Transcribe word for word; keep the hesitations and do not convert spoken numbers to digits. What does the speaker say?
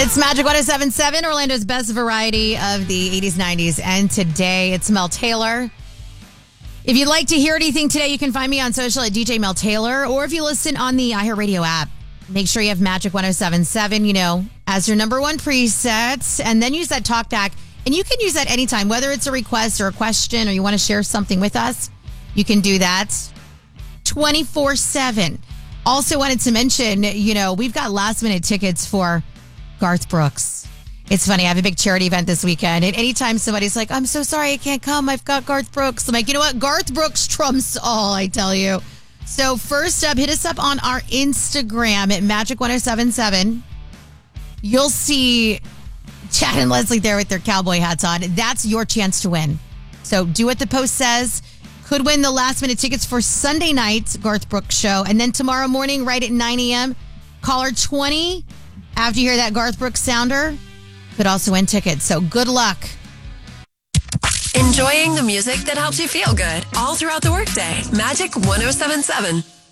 It's Magic one oh seven point seven, Orlando's best variety of the eighties, nineties, and today it's Mel Taylor. If you'd like to hear anything today, you can find me on social at D J Mel Taylor, or if you listen on the iHeartRadio app, make sure you have Magic one oh seven point seven, you know, as your number one preset, and then use that talk back. And you can use that anytime, whether it's a request or a question or you want to share something with us, you can do that twenty-four seven. Also wanted to mention, you know, we've got last minute tickets for Garth Brooks. It's funny, I have a big charity event this weekend, and anytime somebody's like, I'm so sorry I can't come, I've got Garth Brooks, I'm like, you know what? Garth Brooks trumps all, I tell you. So first up, hit us up on our Instagram at Magic one oh seven point seven. You'll see Chad and Leslie there with their cowboy hats on. That's your chance to win. So do what the post says. Could win the last minute tickets for Sunday night's Garth Brooks show. And then tomorrow morning, right at nine a.m., caller twenty, after you hear that Garth Brooks sounder, could also win tickets. So good luck. Enjoying the music that helps you feel good all throughout the workday. Magic one oh seven point seven.